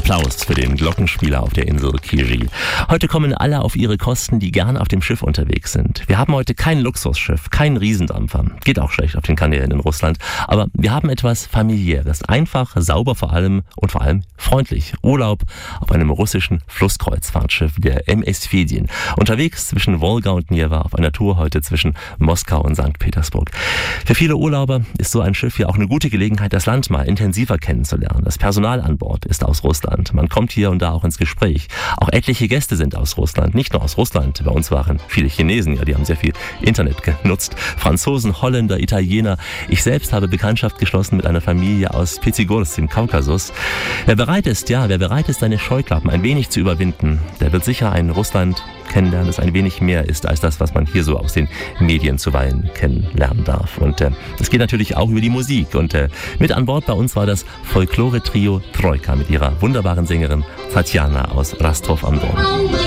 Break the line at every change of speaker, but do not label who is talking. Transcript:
Applaus für den Glockenspieler auf der Insel Kiji. Heute kommen alle auf ihre Kosten, die gern auf dem Schiff unterwegs sind. Wir haben heute kein Luxusschiff, keinen Riesendampfer. Geht auch schlecht auf den Kanälen in Russland. Aber wir haben etwas Familiäres. Einfach, sauber vor allem und vor allem freundlich. Urlaub auf einem russischen Flusskreuzfahrtschiff, der MS Fedin. Unterwegs zwischen Wolga und Newa auf einer Tour heute zwischen Moskau und St. Petersburg. Für viele Urlauber ist so ein Schiff ja auch eine gute Gelegenheit, das Land mal intensiver kennenzulernen. Das Personal an Bord ist aus Russland. Man kommt hier und da auch ins Gespräch. Auch etliche Gäste sind aus Russland, nicht nur aus Russland. Bei uns waren viele Chinesen, ja, die haben sehr viel Internet genutzt. Franzosen, Holländer, Italiener. Ich selbst habe Bekanntschaft geschlossen mit einer Familie aus Pizigorsk im Kaukasus. Wer bereit ist, seine Scheuklappen ein wenig zu überwinden, der wird sicher ein Russland kennenlernen, das ein wenig mehr ist als das, was man hier so aus den Medien zuweilen kennenlernen darf. Und das geht natürlich auch über die Musik. Und mit an Bord bei uns war das Folklore-Trio Troika mit ihrer wunderbaren Sängerin Tatjana aus Rostov am Don.